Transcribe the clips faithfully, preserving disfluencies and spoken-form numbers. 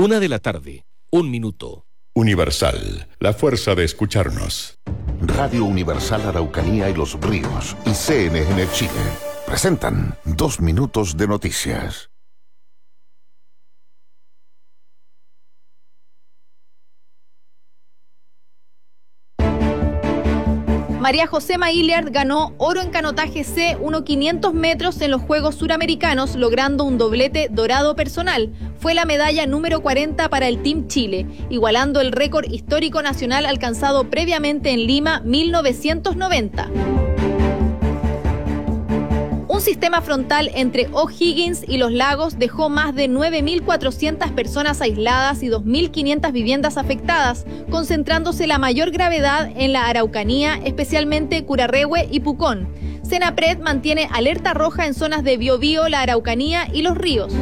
Una de la tarde, un minuto. Universal, la fuerza de escucharnos. Radio Universal Araucanía y Los Ríos y C N N Chile presentan Dos Minutos de Noticias. María José Maillard ganó oro en canotaje C uno quinientos metros en los Juegos Suramericanos, logrando un doblete dorado personal. Fue la medalla número cuarenta para el Team Chile, igualando el récord histórico nacional alcanzado previamente en Lima mil novecientos noventa. Un sistema frontal entre O'Higgins y Los Lagos dejó más de nueve mil cuatrocientas personas aisladas y dos mil quinientas viviendas afectadas, concentrándose la mayor gravedad en la Araucanía, especialmente Curarrehue y Pucón. Senapred mantiene alerta roja en zonas de Biobío, la Araucanía y Los Ríos.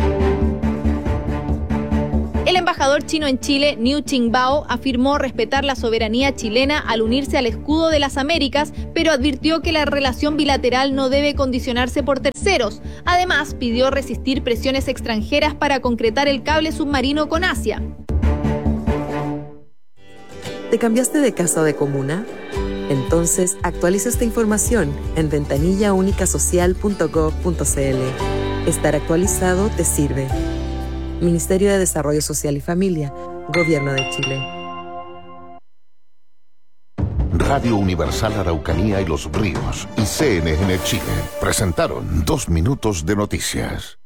El embajador chino en Chile, Niu Qingbao, afirmó respetar la soberanía chilena al unirse al escudo de las Américas, pero advirtió que la relación bilateral no debe condicionarse por terceros. Además, pidió resistir presiones extranjeras para concretar el cable submarino con Asia. ¿Te cambiaste de casa o de comuna? Entonces, actualiza esta información en ventanilla única social punto gob punto cl. Estar actualizado te sirve. Ministerio de Desarrollo Social y Familia, Gobierno de Chile. Radio Universal Araucanía y Los Ríos y C N N Chile presentaron Dos Minutos de Noticias.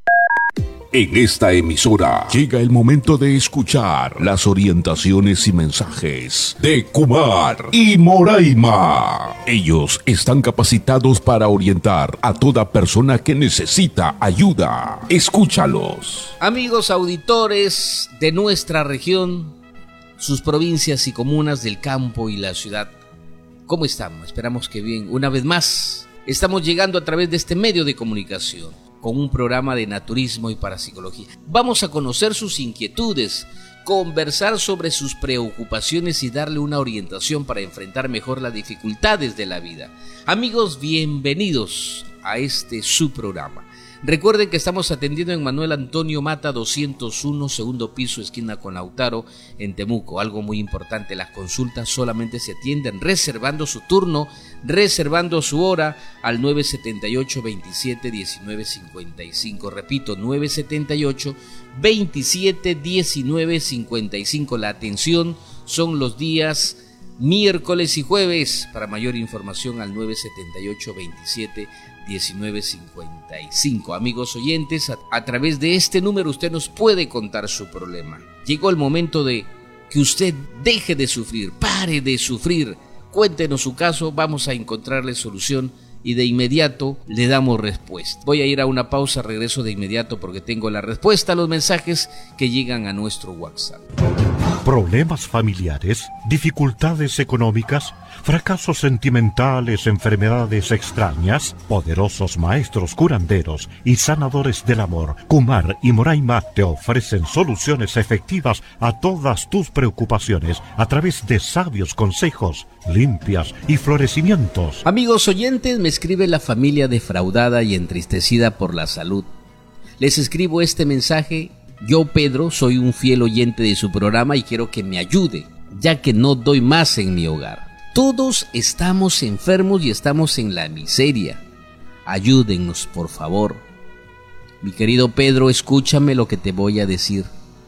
En esta emisora llega el momento de escuchar las orientaciones y mensajes de Kumar y Moraima. Ellos están capacitados para orientar a toda persona que necesita ayuda. Escúchalos. Amigos auditores de nuestra región, sus provincias y comunas del campo y la ciudad, ¿cómo estamos? Esperamos que bien. Una vez más, estamos llegando a través de este medio de comunicación con un programa de naturismo y parapsicología. Vamos a conocer sus inquietudes, conversar sobre sus preocupaciones y darle una orientación para enfrentar mejor las dificultades de la vida. Amigos, bienvenidos a este su programa. Recuerden que estamos atendiendo en Manuel Antonio Mata doscientos uno, segundo piso, esquina con Lautaro, en Temuco. Algo muy importante, las consultas solamente se atienden reservando su turno, reservando su hora al nueve siete ocho, veintisiete, diecinueve cincuenta y cinco. Repito, nueve siete ocho, veintisiete, diecinueve cincuenta y cinco. La atención son los días miércoles y jueves. Para mayor información al nueve siete ocho, veintisiete, diecinueve cincuenta y cinco. Amigos oyentes, a, a través de este número usted nos puede contar su problema. Llegó el momento de que usted deje de sufrir, pare de sufrir. Cuéntenos su caso, vamos a encontrarle solución y de inmediato le damos respuesta. Voy a ir a una pausa, regreso de inmediato porque tengo la respuesta a los mensajes que llegan a nuestro WhatsApp. Problemas familiares, dificultades económicas, fracasos sentimentales, enfermedades extrañas. Poderosos maestros curanderos y sanadores del amor, Kumar y Moraima, te ofrecen soluciones efectivas a todas tus preocupaciones a través de sabios consejos, limpias y florecimientos. Amigos oyentes, me escribe la familia defraudada y entristecida por la salud. Les escribo este mensaje. Yo, Pedro, soy un fiel oyente de su programa y quiero que me ayude, ya que no doy más en mi hogar. Todos estamos enfermos y estamos en la miseria. Ayúdennos, por favor. Mi querido Pedro, escúchame lo que te voy a decir.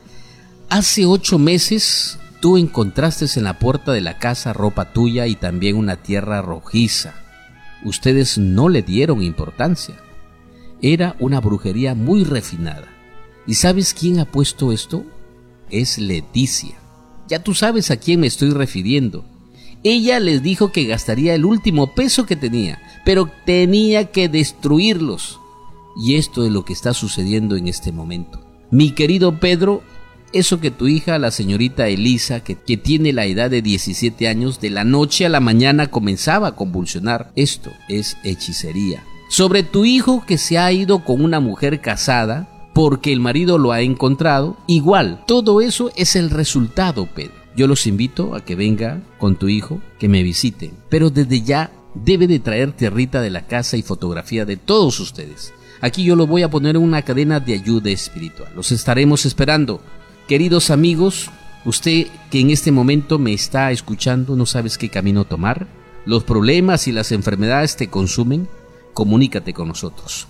Hace ocho meses tú encontraste en la puerta de la casa ropa tuya y también una tierra rojiza. Ustedes no le dieron importancia. Era una brujería muy refinada. ¿Y sabes quién ha puesto esto? Es Leticia. Ya tú sabes a quién me estoy refiriendo. Ella les dijo que gastaría el último peso que tenía, pero tenía que destruirlos. Y esto es lo que está sucediendo en este momento. Mi querido Pedro, eso que tu hija, la señorita Elisa, que, que tiene la edad de diecisiete años, de la noche a la mañana comenzaba a convulsionar. Esto es hechicería. Sobre tu hijo que se ha ido con una mujer casada, porque el marido lo ha encontrado, igual, todo eso es el resultado, Pedro. Yo los invito a que venga con tu hijo, que me visiten, pero desde ya debe de traer tierrita de la casa y fotografía de todos ustedes. Aquí yo lo voy a poner en una cadena de ayuda espiritual. Los estaremos esperando. Queridos amigos, usted que en este momento me está escuchando, no sabes qué camino tomar, los problemas y las enfermedades te consumen, comunícate con nosotros.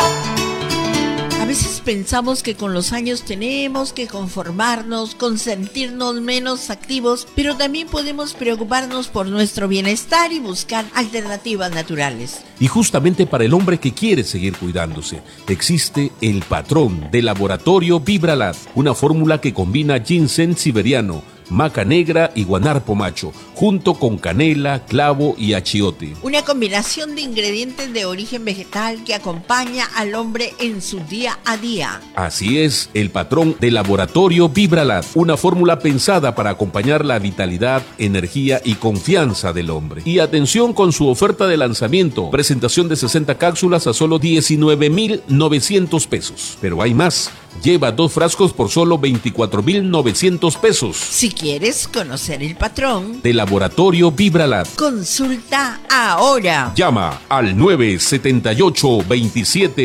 A veces pensamos que con los años tenemos que conformarnos, con sentirnos menos activos, pero también podemos preocuparnos por nuestro bienestar y buscar alternativas naturales. Y justamente para el hombre que quiere seguir cuidándose, existe el patrón de Laboratorio Vibralat, una fórmula que combina ginseng siberiano, maca negra y guanarpo macho, junto con canela, clavo y achiote. Una combinación de ingredientes de origen vegetal que acompaña al hombre en su día a día. Así es, el patrón de Laboratorio Vibralat, una fórmula pensada para acompañar la vitalidad, energía y confianza del hombre. Y atención con su oferta de lanzamiento, presentación de sesenta cápsulas a solo diecinueve mil novecientos pesos. Pero hay más. Lleva dos frascos por solo veinticuatro mil novecientos pesos. Si quieres conocer el patrón de Laboratorio Vibralat, consulta ahora. Llama al nueve siete ocho, veintisiete